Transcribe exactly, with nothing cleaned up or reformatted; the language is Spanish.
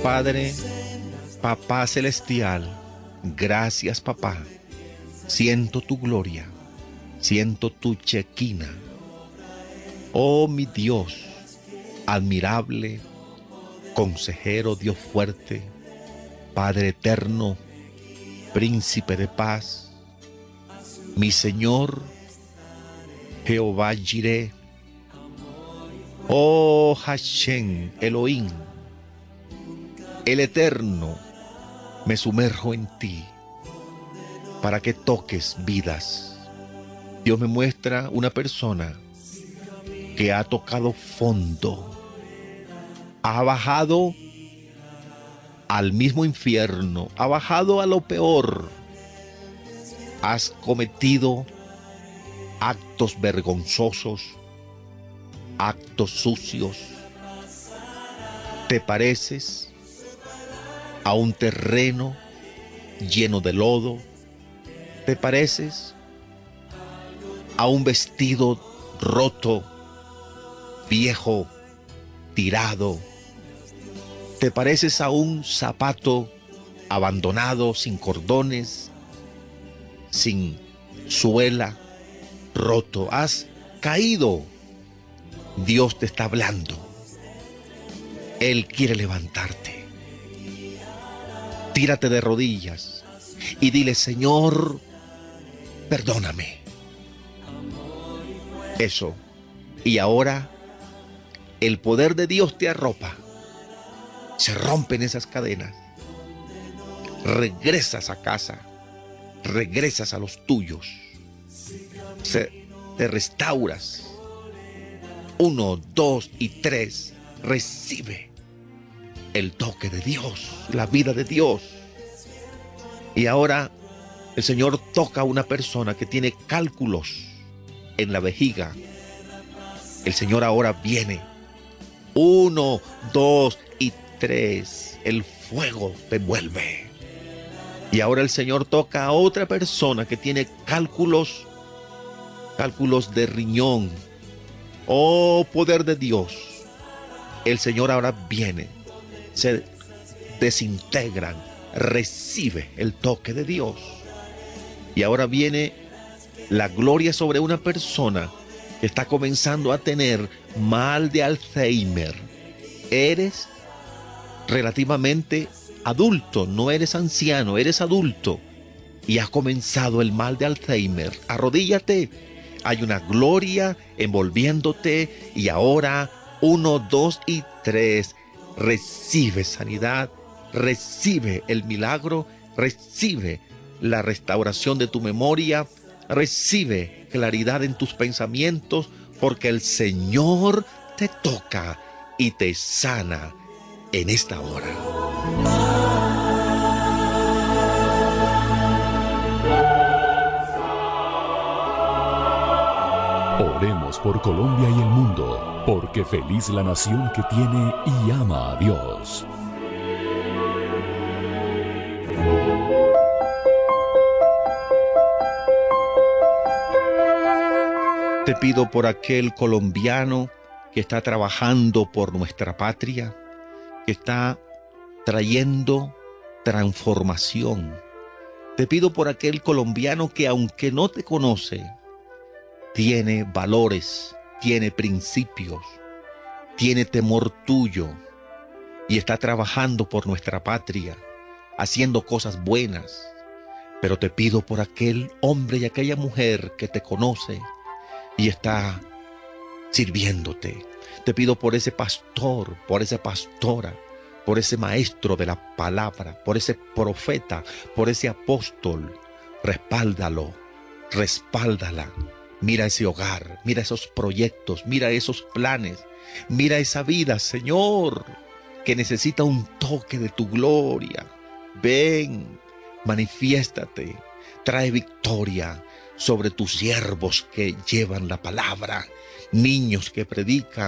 Padre, Papá Celestial, gracias papá. Siento tu gloria, siento tu chequina. Oh mi Dios, admirable, consejero, Dios fuerte, Padre eterno, príncipe de paz, mi Señor, Jehová Jireh, oh Hashem, Elohim, el eterno, me sumerjo en ti para que toques vidas. Dios me muestra una persona que ha tocado fondo, ha bajado al mismo infierno, ha bajado a lo peor, has cometido actos vergonzosos, actos sucios, te pareces a un terreno lleno de lodo, te pareces a un vestido roto, viejo, tirado, te pareces a un zapato abandonado, sin cordones, sin suela, roto, has caído. Dios te está hablando. Él quiere levantarte. Tírate de rodillas y dile: Señor, perdóname. Eso. Y ahora el poder de Dios te arropa. Se rompen esas cadenas. Regresas a casa. Regresas a los tuyos. Se, te restauras. Uno, dos y tres. Recibe el toque de Dios, la vida de Dios. Y ahora el Señor toca a una persona que tiene cálculos en la vejiga. El Señor ahora viene. Uno, dos y tres. El fuego te envuelve. Y ahora el Señor toca a otra persona que tiene cálculos, cálculos de riñón. Oh, poder de Dios. El Señor ahora viene. Se desintegran. Recibe el toque de Dios. Y ahora viene la gloria sobre una persona que está comenzando a tener mal de Alzheimer. Eres relativamente adulto, no eres anciano, eres adulto. Y ha comenzado el mal de Alzheimer. Arrodíllate. Hay una gloria envolviéndote. Y ahora, uno, dos y tres. Recibe sanidad, recibe el milagro, recibe la restauración de tu memoria, recibe claridad en tus pensamientos, porque el Señor te toca y te sana en esta hora. Oremos por Colombia y el mundo, porque feliz la nación que tiene y ama a Dios. Te pido por aquel colombiano que está trabajando por nuestra patria, que está trayendo transformación. Te pido por aquel colombiano que, aunque no te conoce, tiene valores, tiene principios, tiene temor tuyo y está trabajando por nuestra patria, haciendo cosas buenas. Pero te pido por aquel hombre y aquella mujer que te conoce y está sirviéndote. Te pido por ese pastor, por esa pastora, por ese maestro de la palabra, por ese profeta, por ese apóstol. Respáldalo, respáldala. Mira ese hogar, mira esos proyectos, mira esos planes, mira esa vida, Señor, que necesita un toque de tu gloria. Ven, manifiéstate, trae victoria sobre tus siervos que llevan la palabra, niños que predican,